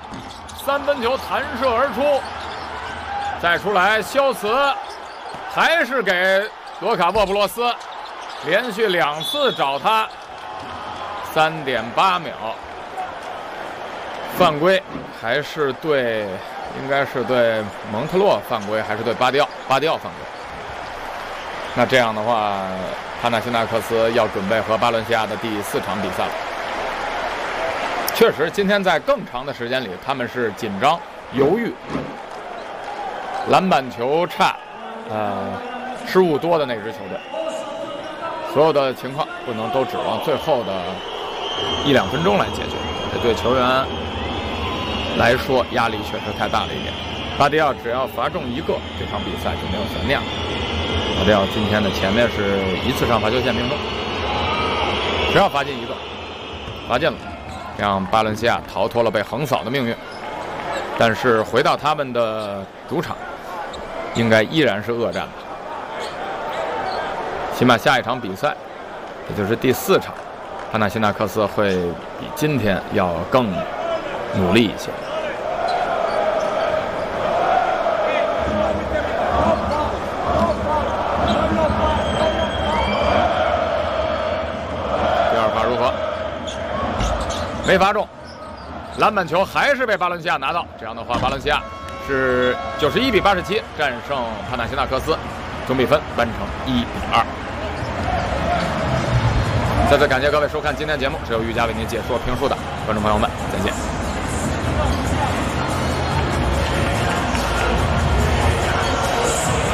三分球弹射而出，再出来肖茨，还是给罗卡沃布罗斯，连续2次找他，3.8秒。犯规还是对，应该是对蒙特洛犯规，还是对巴迪奥？巴迪奥犯规。那这样的话，帕纳辛纳克斯要准备和巴伦西亚的第4场比赛了。确实，今天在更长的时间里，他们是紧张、犹豫、篮板球差，失误多的那支球队。所有的情况不能都指望最后的1-2分钟来解决，这对球员来说压力确实太大了一点。巴迪奥只要罚中1个，这场比赛就没有悬念了。巴迪奥今天的前面是1次上罚球线命中，只要罚进1个，罚进了，让巴伦西亚逃脱了被横扫的命运。但是回到他们的主场，应该依然是恶战吧。起码下一场比赛，也就是第4场，帕纳辛纳克斯会比今天要更努力一些。第2罚如何？没罚中，篮板球还是被巴伦西亚拿到。这样的话，巴伦西亚是91比87战胜帕纳辛纳克斯，总比分扳成1比2。再次感谢各位收看今天节目，是由瑜伽为您解说评述的观众朋友们，再见。